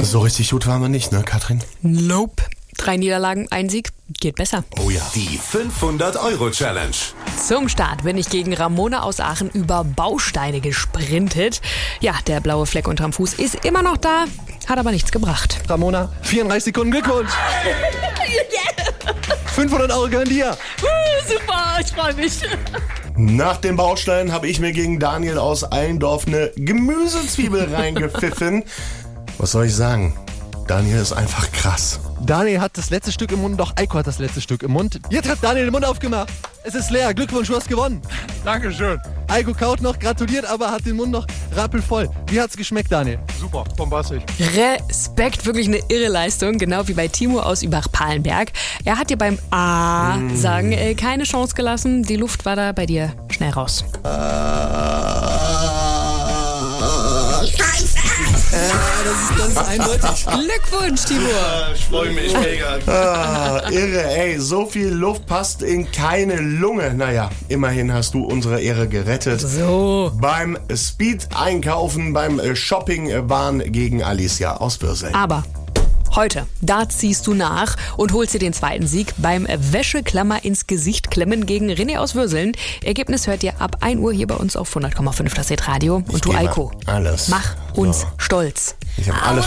So richtig gut waren wir nicht, ne, Katrin? Nope. 3 Niederlagen, ein Sieg. Geht besser. Oh ja. Die 500-Euro-Challenge. Zum Start bin ich gegen Ramona aus Aachen über Bausteine gesprintet. Ja, der blaue Fleck unterm Fuß ist immer noch da, hat aber nichts gebracht. Ramona, 34 Sekunden Glückwunsch. 500 Euro gehören dir. Super, ich freue mich. Nach dem Baustein habe ich mir gegen Daniel aus Allendorf eine Gemüsezwiebel reingepfiffen. Was soll ich sagen? Daniel ist einfach krass. Daniel hat das letzte Stück im Mund, doch Eiko hat das letzte Stück im Mund. Jetzt hat Daniel den Mund aufgemacht. Es ist leer. Glückwunsch, du hast gewonnen. Dankeschön. Eiko kaut noch, gratuliert, aber hat den Mund noch rappelvoll. Wie hat's geschmeckt, Daniel? Super, bombastisch. Respekt, wirklich eine irre Leistung, genau wie bei Timo aus Übach-Palenberg. Er hat dir beim A-Sagen keine Chance gelassen. Die Luft war da bei dir schnell raus. Das ist eindeutig. Glückwunsch, Timo. Ich freue mich mega. Irre, ey. So viel Luft passt in keine Lunge. Naja, immerhin hast du unsere Ehre gerettet. So. Beim Speed-Einkaufen, beim Shopping-Wahn gegen Alicia aus Würsel. Aber heute, da ziehst du nach und holst dir den zweiten Sieg beim Wäscheklammer ins Gesicht klemmen gegen René aus Würseln. Ergebnis hört ihr ab 1 Uhr hier bei uns auf 100,5 das Hitradio. Und du, gebe Eiko, alles. mach uns So. stolz. Ich habe alles